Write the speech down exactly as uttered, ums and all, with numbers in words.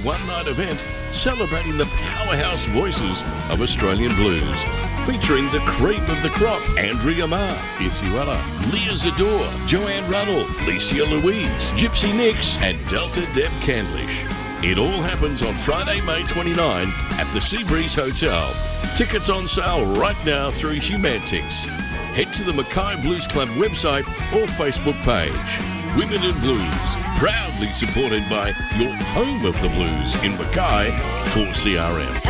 one-night event celebrating the powerhouse voices of Australian blues, featuring the cream of the crop, Andrea Marr, Isuela, Leah Zador, Joanne Ruddle, Licia Louise, Gypsy Nix, and Delta Deb Candlish. It all happens on Friday, May twenty-ninth at the Seabreeze Hotel. Tickets on sale right now through Humantix. Head to the Mackay Blues Club website or Facebook page. Women in Blues, proudly supported by your home of the blues in Mackay, four C R M.